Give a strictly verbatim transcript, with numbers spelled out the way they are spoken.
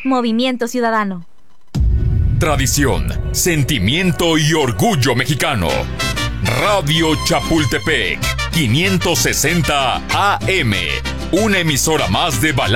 Movimiento Ciudadano. Tradición, sentimiento y orgullo mexicano. Radio Chapultepec, quinientos sesenta A M, una emisora más de Balance.